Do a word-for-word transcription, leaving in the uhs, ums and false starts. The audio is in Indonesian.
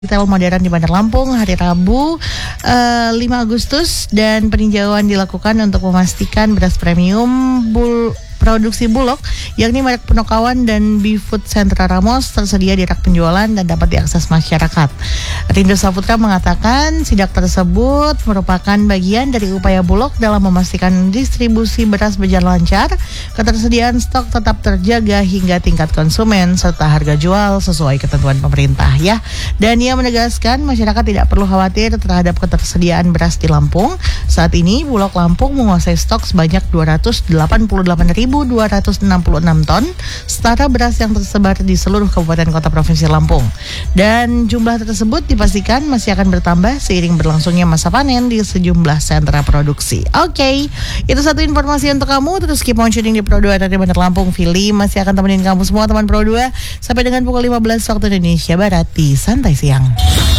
Retail modern di Bandar Lampung hari Rabu uh, lima Agustus, dan peninjauan dilakukan untuk memastikan beras premium bul produksi Bulog yakni merek Punokawan dan Bifood Sentra Ramos tersedia di rak penjualan dan dapat diakses masyarakat. Rindo Saputra mengatakan sidak tersebut merupakan bagian dari upaya Bulog dalam memastikan distribusi beras berjalan lancar, ketersediaan stok tetap terjaga hingga tingkat konsumen serta harga jual sesuai ketentuan pemerintah ya. Dan ia menegaskan masyarakat tidak perlu khawatir terhadap ketersediaan beras di Lampung. Saat ini Bulog Lampung menguasai stok sebanyak dua ratus delapan puluh delapan ribu dua ratus enam puluh enam ton setara beras yang tersebar di seluruh kabupaten kota provinsi Lampung. Dan jumlah tersebut dipastikan masih akan bertambah seiring berlangsungnya masa panen di sejumlah sentra produksi. Oke, okay, itu satu informasi untuk kamu. Terus keep on tuning di Pro dua dari Bandar Lampung. Fili masih akan temenin kamu semua teman Pro dua sampai dengan pukul lima belas waktu Indonesia Barat di Santai Siang.